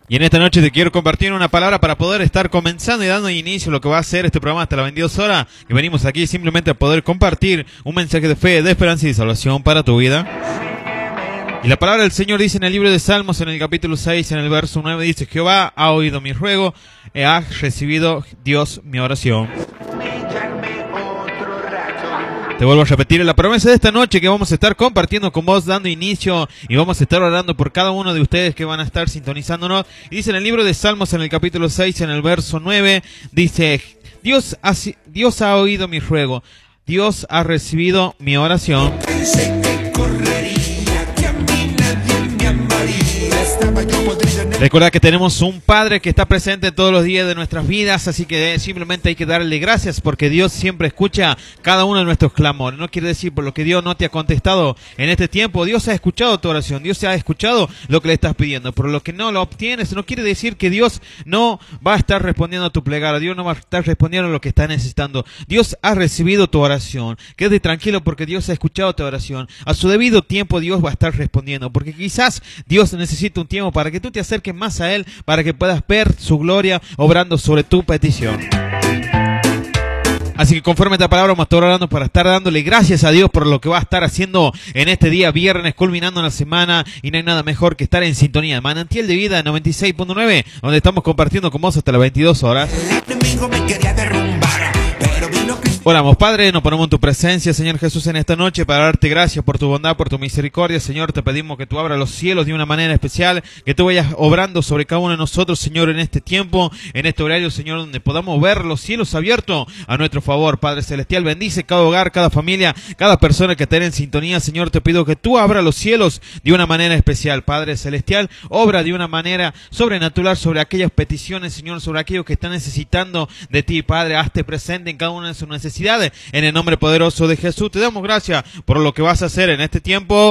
Y en esta noche te quiero compartir una palabra para poder estar comenzando y dando inicio a lo que va a ser este programa hasta las 22 horas. Y venimos aquí simplemente a poder compartir un mensaje de fe, de esperanza y de salvación para tu vida. Y la palabra del Señor dice en el libro de Salmos, en el capítulo 6, en el verso 9, dice: Jehová ha oído mi ruego, ha recibido Dios mi oración. Te vuelvo a repetir la promesa de esta noche que vamos a estar compartiendo con vos, dando inicio, y vamos a estar orando por cada uno de ustedes que van a estar sintonizándonos. Y dice en el libro de Salmos, en el capítulo 6, en el verso 9, dice: Dios ha oído mi ruego, Dios ha recibido mi oración. Recuerda que tenemos un Padre que está presente todos los días de nuestras vidas, así que simplemente hay que darle gracias porque Dios siempre escucha cada uno de nuestros clamores. No quiere decir por lo que Dios no te ha contestado en este tiempo. Dios ha escuchado tu oración, Dios ha escuchado lo que le estás pidiendo. Por lo que no lo obtienes, no quiere decir que Dios no va a estar respondiendo a tu plegaria, Dios no va a estar respondiendo a lo que estás necesitando. Dios ha recibido tu oración. Quédate tranquilo porque Dios ha escuchado tu oración. A su debido tiempo Dios va a estar respondiendo, porque quizás Dios necesita un tiempo para que tú te acerques más a Él, para que puedas ver su gloria obrando sobre tu petición. Así que conforme a esta palabra vamos a estar orando para estar dándole gracias a Dios por lo que va a estar haciendo en este día viernes, culminando la semana, y no hay nada mejor que estar en sintonía. Manantial de Vida 96.9, donde estamos compartiendo con vos hasta las 22 horas. Oramos, Padre, nos ponemos en tu presencia, Señor Jesús, en esta noche para darte gracias por tu bondad, por tu misericordia. Señor, te pedimos que tú abras los cielos de una manera especial, que tú vayas obrando sobre cada uno de nosotros, Señor, en este tiempo, en este horario, Señor, donde podamos ver los cielos abiertos a nuestro favor. Padre Celestial, bendice cada hogar, cada familia, cada persona que esté en sintonía. Señor, te pido que tú abras los cielos de una manera especial. Padre Celestial, obra de una manera sobrenatural sobre aquellas peticiones, Señor, sobre aquellos que están necesitando de ti. Padre, hazte presente en cada una de sus necesidades. En el nombre poderoso de Jesús te damos gracias por lo que vas a hacer en este tiempo.